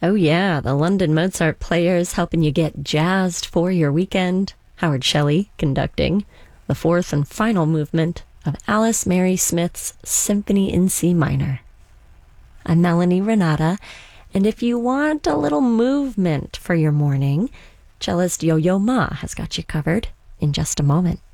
Oh, yeah, the London Mozart Players helping you get jazzed for your weekend. Howard Shelley conducting the fourth and final movement of Alice Mary Smith's Symphony in C minor. I'm Melanie Renata, and if you want a little movement for your morning, cellist Yo-Yo Ma has got you covered in just a moment.